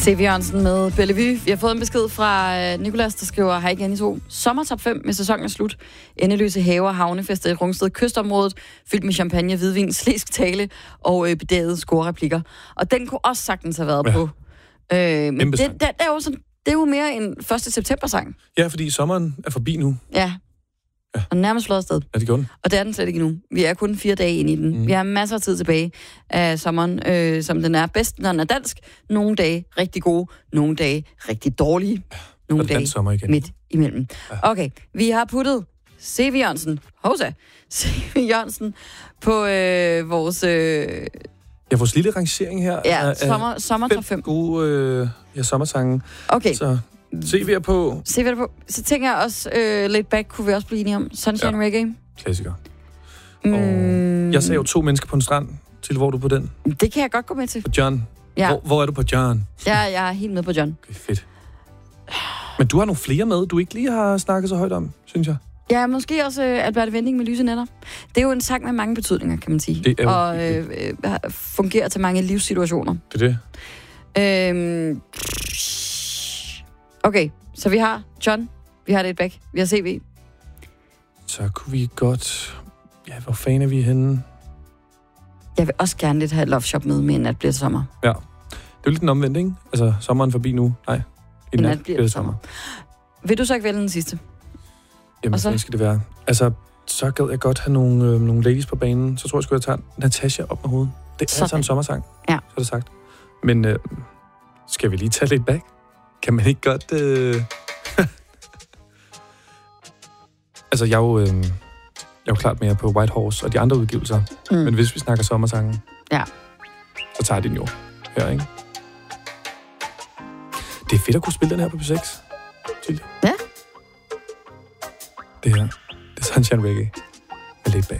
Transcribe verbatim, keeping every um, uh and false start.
C V Jørgensen med Bellevue. Vi har fået en besked fra Nicolas, der skriver, hej igen i to. Sommertop fem med sæsonen er slut. Endeløse haver, havnefester i Rungsted, kystområdet, fyldt med champagne, hvidvin, slæsk tale og øh, bedagede scorereplikker. Og den kunne også sagtens have været ja. på. Øh, men det, det, det, er jo sådan, det er jo mere en første september-sang. Ja, fordi sommeren er forbi nu. Ja. Ja. Og nærmest flot afsted. Ja, det gjorde den. Og det er den slet ikke endnu. Vi er kun fire dage ind i den. Mm. Vi har masser af tid tilbage af sommeren, øh, som den er bedst, når den er dansk. Nogle dage rigtig gode, nogle dage rigtig dårlige, nogle dage midt imellem. Ja. Okay, vi har puttet C V Jørgensen, Hosa, C V Jørgensen på øh, vores... Øh, ja, vores lille rangering her. Ja, af, sommer, sommertop fem. Gode øh, ja, sommersange. Okay. Så C V'er på. C V'er på. Så tænker jeg også, øh, Laid Back kunne vi også blive enige om. Sunshine ja. Reggae. Klassiker. Mm. Og jeg sagde jo to mennesker på en strand. Til hvor er du på den? Det kan jeg godt gå med til. På John. Ja. Hvor, hvor er du på John? Ja, jeg er helt med på John. Okay, fedt. Men du har nogle flere med, du ikke lige har snakket så højt om, synes jeg. Ja, måske også øh, Albert Vending med Lyse Nætter. Det er jo en sang med mange betydninger, kan man sige. Det er jo og øh, øh, fungerer til mange livssituationer. Det er det. Øhm, okay, så vi har John, vi har Laid Back, vi har C V. Så kunne vi godt... Ja, hvor fanden er vi henne? Jeg vil også gerne lidt have Love Shop med, med En nat bliver det sommer. Ja, det er jo lidt en omvendt, ikke? Altså, sommeren forbi nu. Nej, En, en nat, nat bliver det sommer. sommer. Vil du så ikke vælge den sidste? Jamen, så skal det være. Altså, så gad jeg godt have nogle, øh, nogle ladies på banen. Så tror jeg, jeg tager Natasha op med hovedet. Det er sådan. Altså en sommersang, ja. Så er det sagt. Men øh, skal vi lige tage lidt back? Kan man ikke godt... Øh... altså, jeg er jo... Øh... Jeg er jo klart mere på White Horse og de andre udgivelser. Mm. Men hvis vi snakker sommersangen, ja. så tager de den jo her, ikke? Det er fedt at kunne spille den her på P seks. Tydeligt. Ja. Det her, det er Sunshine Reggae med Laid Back.